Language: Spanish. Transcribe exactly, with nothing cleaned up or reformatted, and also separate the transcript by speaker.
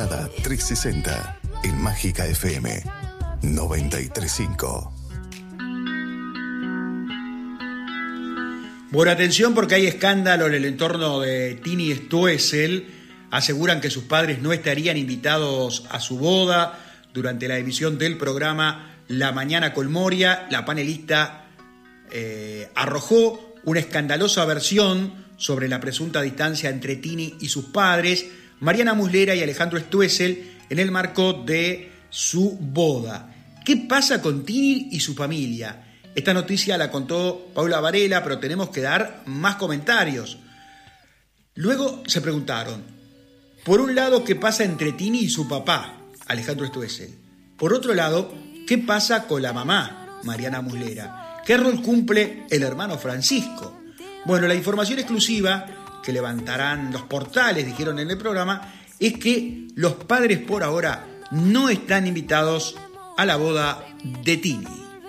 Speaker 1: Mirada trescientos sesenta en Mágica F M noventa y tres punto cinco.
Speaker 2: Bueno, atención porque hay escándalo en el entorno de Tini Stoessel. Aseguran que sus padres no estarían invitados a su boda. Durante la emisión del programa La Mañana con Moria, la panelista eh, arrojó una escandalosa versión sobre la presunta distancia entre Tini y sus padres, Mariana Muslera y Alejandro Stoessel, en el marco de su boda. ¿Qué pasa con Tini y su familia? Esta noticia la contó Paula Varela, pero tenemos que dar más comentarios. Luego se preguntaron, por un lado, ¿qué pasa entre Tini y su papá, Alejandro Stoessel? Por otro lado, ¿qué pasa con la mamá, Mariana Muslera? ¿Qué rol cumple el hermano Francisco? Bueno, la información exclusiva que levantarán los portales, dijeron en el programa, es que los padres por ahora no están invitados a la boda de Tini.